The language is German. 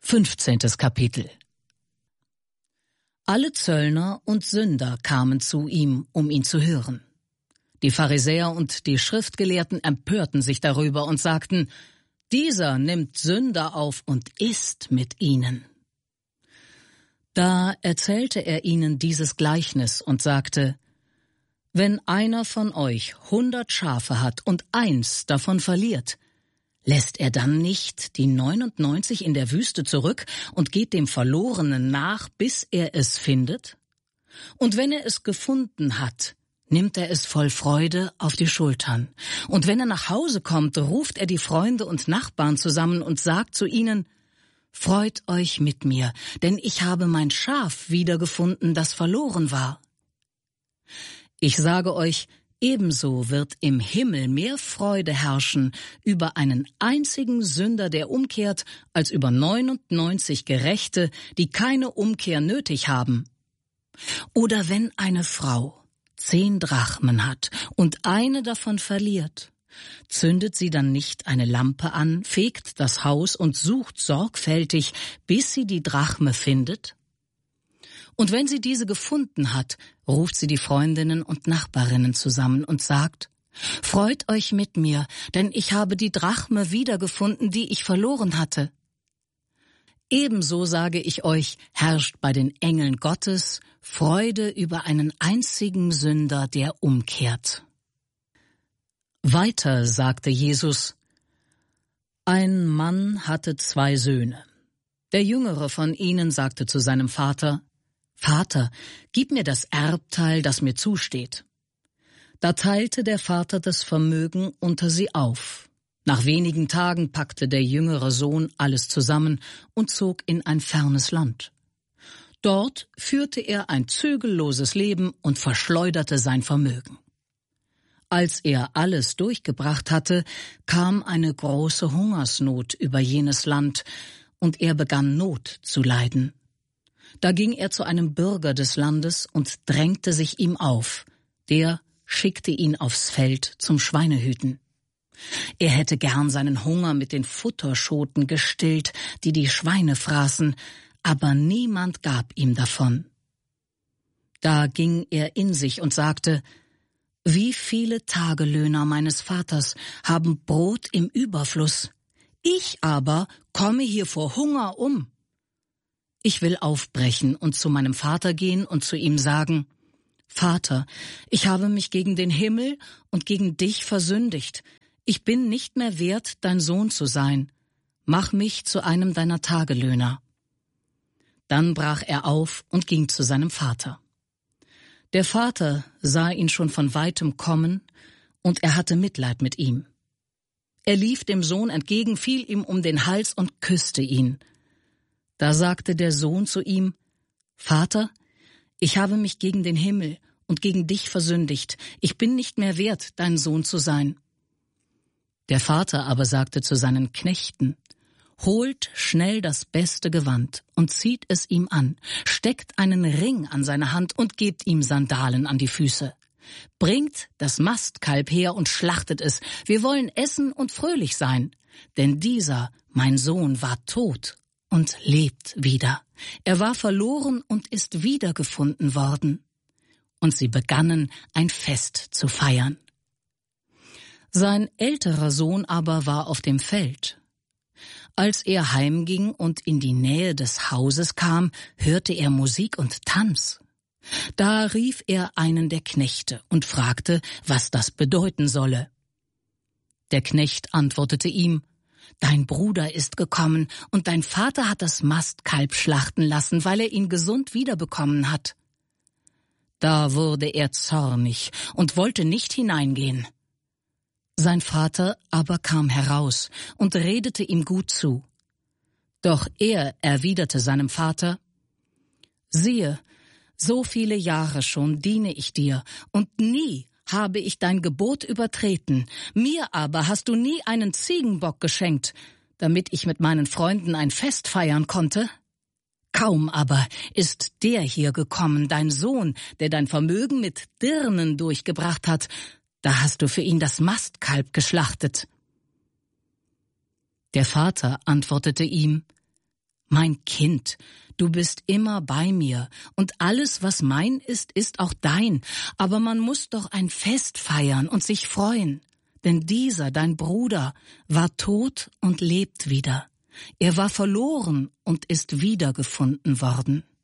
15. Kapitel. Alle Zöllner und Sünder kamen zu ihm, um ihn zu hören. Die Pharisäer und die Schriftgelehrten empörten sich darüber und sagten: Dieser nimmt Sünder auf und isst mit ihnen. Da erzählte er ihnen dieses Gleichnis und sagte: Wenn einer von euch 100 Schafe hat und eins davon verliert, lässt er dann nicht die 99 in der Wüste zurück und geht dem Verlorenen nach, bis er es findet? Und wenn er es gefunden hat, nimmt er es voll Freude auf die Schultern. Und wenn er nach Hause kommt, ruft er die Freunde und Nachbarn zusammen und sagt zu ihnen: Freut euch mit mir, denn ich habe mein Schaf wiedergefunden, das verloren war. Ich sage euch, ebenso wird im Himmel mehr Freude herrschen über einen einzigen Sünder, der umkehrt, als über 99 Gerechte, die keine Umkehr nötig haben. Oder wenn eine Frau 10 Drachmen hat und eine davon verliert, zündet sie dann nicht eine Lampe an, fegt das Haus und sucht sorgfältig, bis sie die Drachme findet? Und wenn sie diese gefunden hat, ruft sie die Freundinnen und Nachbarinnen zusammen und sagt: Freut euch mit mir, denn ich habe die Drachme wiedergefunden, die ich verloren hatte. Ebenso sage ich euch, herrscht bei den Engeln Gottes Freude über einen einzigen Sünder, der umkehrt. Weiter sagte Jesus: Ein Mann hatte 2 Söhne. Der jüngere von ihnen sagte zu seinem Vater: Vater, gib mir das Erbteil, das mir zusteht. Da teilte der Vater das Vermögen unter sie auf. Nach wenigen Tagen packte der jüngere Sohn alles zusammen und zog in ein fernes Land. Dort führte er ein zügelloses Leben und verschleuderte sein Vermögen. Als er alles durchgebracht hatte, kam eine große Hungersnot über jenes Land, und er begann Not zu leiden. Da ging er zu einem Bürger des Landes und drängte sich ihm auf. Der schickte ihn aufs Feld zum Schweinehüten. Er hätte gern seinen Hunger mit den Futterschoten gestillt, die die Schweine fraßen, aber niemand gab ihm davon. Da ging er in sich und sagte: Wie viele Tagelöhner meines Vaters haben Brot im Überfluss? Ich aber komme hier vor Hunger um. Ich will aufbrechen und zu meinem Vater gehen und zu ihm sagen: Vater, ich habe mich gegen den Himmel und gegen dich versündigt. Ich bin nicht mehr wert, dein Sohn zu sein. Mach mich zu einem deiner Tagelöhner. Dann brach er auf und ging zu seinem Vater. Der Vater sah ihn schon von weitem kommen, und er hatte Mitleid mit ihm. Er lief dem Sohn entgegen, fiel ihm um den Hals und küsste ihn. Da sagte der Sohn zu ihm: Vater, ich habe mich gegen den Himmel und gegen dich versündigt. Ich bin nicht mehr wert, dein Sohn zu sein. Der Vater aber sagte zu seinen Knechten: Holt schnell das beste Gewand und zieht es ihm an, steckt einen Ring an seine Hand und gebt ihm Sandalen an die Füße. Bringt das Mastkalb her und schlachtet es. Wir wollen essen und fröhlich sein. Denn dieser, mein Sohn, war tot und lebt wieder. Er war verloren und ist wiedergefunden worden. Und sie begannen, ein Fest zu feiern. Sein älterer Sohn aber war auf dem Feld. Als er heimging und in die Nähe des Hauses kam, hörte er Musik und Tanz. Da rief er einen der Knechte und fragte, was das bedeuten solle. Der Knecht antwortete ihm: Dein Bruder ist gekommen, und dein Vater hat das Mastkalb schlachten lassen, weil er ihn gesund wiederbekommen hat. Da wurde er zornig und wollte nicht hineingehen. Sein Vater aber kam heraus und redete ihm gut zu. Doch er erwiderte seinem Vater: Siehe, so viele Jahre schon diene ich dir, und nie habe ich dein Gebot übertreten. Mir aber hast du nie einen Ziegenbock geschenkt, damit ich mit meinen Freunden ein Fest feiern konnte. Kaum aber ist der hier gekommen, dein Sohn, der dein Vermögen mit Dirnen durchgebracht hat, da hast du für ihn das Mastkalb geschlachtet. Der Vater antwortete ihm: »Mein Kind, du bist immer bei mir, und alles, was mein ist, ist auch dein, aber man muss doch ein Fest feiern und sich freuen. Denn dieser, dein Bruder, war tot und lebt wieder. Er war verloren und ist wiedergefunden worden.«